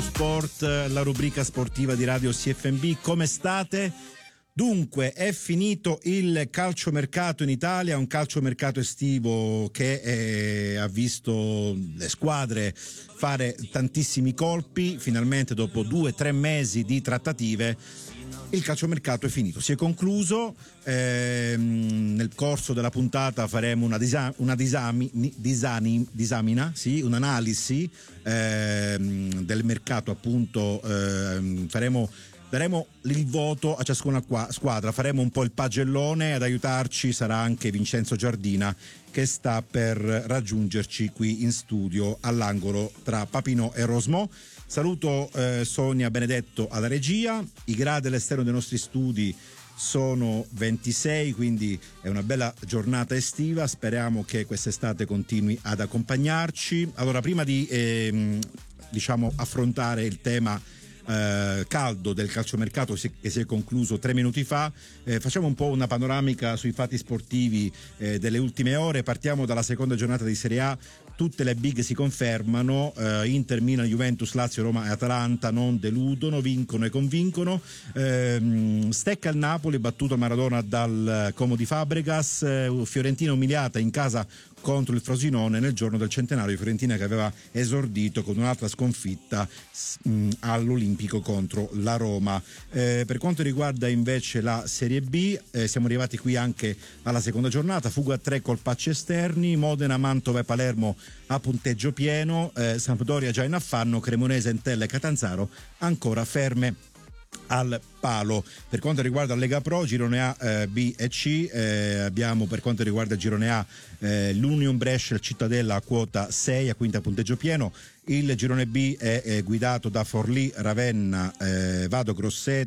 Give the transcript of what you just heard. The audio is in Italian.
Sport, la rubrica sportiva di Radio CFMB. Come state? Dunque, è finito il calciomercato in Italia, un calciomercato estivo che ha visto le squadre fare tantissimi colpi. Finalmente, dopo 2-3 mesi di trattative, il calciomercato è finito, si è concluso. Nel corso della puntata faremo un'analisi del mercato, appunto. Daremo il voto a ciascuna squadra, faremo un po' il pagellone. Ad aiutarci sarà anche Vincenzo Giardina, che sta per raggiungerci qui in studio all'angolo tra Papinò e Rosmò. Saluto Sonia Benedetto alla regia. I gradi all'esterno dei nostri studi sono 26, quindi è una bella giornata estiva. Speriamo che quest'estate continui ad accompagnarci. Allora, prima di affrontare il tema caldo del calciomercato che si è concluso 3 minuti fa, facciamo un po' una panoramica sui fatti sportivi delle ultime ore. Partiamo dalla seconda giornata di Serie A. Tutte le big si confermano, Inter, Milan, Juventus, Lazio, Roma e Atalanta non deludono, vincono e convincono. Stecca il Napoli, battuto a Maradona dal Como di Fabregas. Fiorentina umiliata in casa contro il Frosinone nel giorno del centenario. Fiorentina che aveva esordito con un'altra sconfitta all'Olimpico contro la Roma. Per quanto riguarda invece la Serie B, siamo arrivati qui anche alla seconda giornata. Fuga a 3 colpacci esterni, Modena, Mantova e Palermo a punteggio pieno, Sampdoria già in affanno, Cremonese, Entella e Catanzaro ancora ferme al palo. Per quanto riguarda la Lega Pro, girone A, B e C, abbiamo per quanto riguarda il girone A l'Union Brescia, il Cittadella a quota 6 a quinta punteggio pieno. Il girone B è guidato da Forlì, Ravenna, Vado Grosseto,